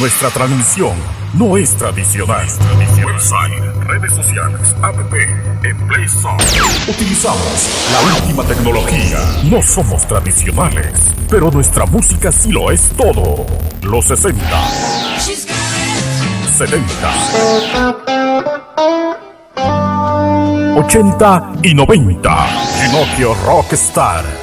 Nuestra transmisión no es tradicional. Website, redes sociales, app, en Play Store. Utilizamos la última tecnología. No somos tradicionales, pero nuestra música sí lo es todo. Los 60, 70, 80 y 90. Ginocchio Rockstar.